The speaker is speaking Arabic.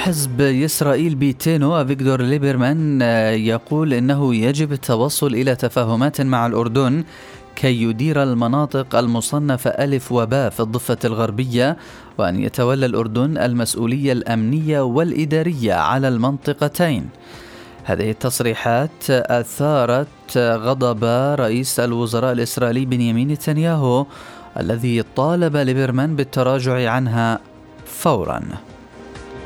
حزب إسرائيل بيتينو أفيغدور ليبرمان يقول إنه يجب التوصل إلى تفاهمات مع الأردن كي يدير المناطق المصنفة ألف وباء في الضفة الغربية، وأن يتولى الأردن المسؤولية الأمنية والإدارية على المنطقتين. هذه التصريحات أثارت غضب رئيس الوزراء الإسرائيلي بنيامين نتنياهو الذي طالب ليبرمان بالتراجع عنها فوراً.